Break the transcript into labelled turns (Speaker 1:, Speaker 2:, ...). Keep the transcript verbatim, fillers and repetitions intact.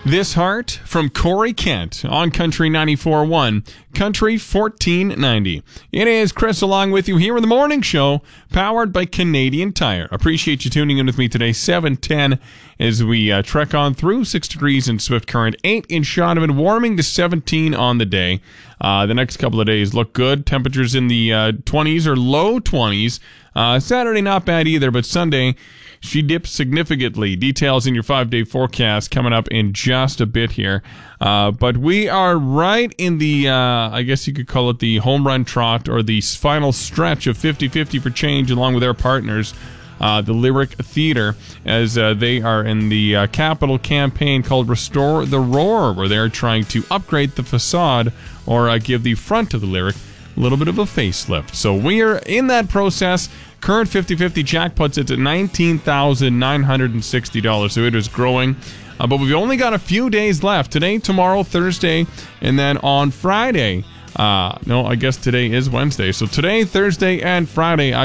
Speaker 1: This Heart from Corey Kent on Country ninety-four point one, Country fourteen ninety. It is Chris along with you here in the morning show, powered by Canadian Tire. Appreciate you tuning in with me today, seven ten, as we uh, trek on through six degrees in Swift Current, eight in Shaunavon, warming to seventeen on the day. Uh, the next couple of days look good. Temperatures in the uh, twenties or low twenties. Uh, Saturday not bad either, but Sunday she dips significantly. Details in your five-day forecast coming up in just a bit here. Uh, but we are right in the, uh, I guess you could call it the home run trot or the final stretch of fifty fifty for Change along with their partners, uh, the Lyric Theatre, as uh, they are in the uh, capital campaign called Restore the Roar, where they're trying to upgrade the facade or uh, give the front of the Lyric a little bit of a facelift. So we are in that process. Current fifty fifty jackpots it's at nineteen thousand nine hundred sixty dollars, so it is growing. Uh, but we've only got a few days left. Today, tomorrow, Thursday, and then on Friday. Uh, no, I guess today is Wednesday. So today, Thursday, and Friday, I